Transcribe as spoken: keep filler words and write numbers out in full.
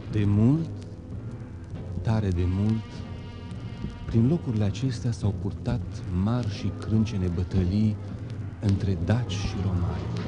De mult, tare de mult, prin locurile acestea s-au purtat mari și crâncene bătălii între daci și romani.